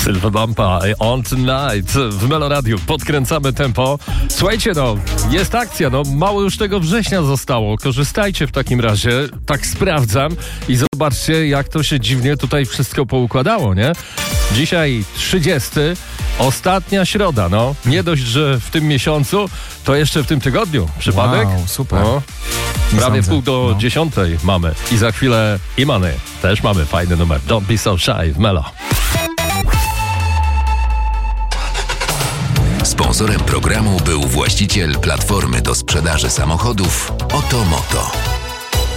Silver Bumpa, On Tonight w Meloradiu. Podkręcamy tempo. Słuchajcie, jest akcja, mało już tego września zostało. Korzystajcie w takim razie. Tak sprawdzam i zobaczcie, jak to się dziwnie tutaj wszystko poukładało, nie? Dzisiaj 30. Ostatnia środa, Nie dość, że w tym miesiącu, to jeszcze w tym tygodniu. Przypadek? Wow, super. Prawie pół do 10 mamy. I za chwilę Imany. Też mamy fajny numer. Don't be so shy w Melo. Sponsorem programu był właściciel platformy do sprzedaży samochodów Otomoto.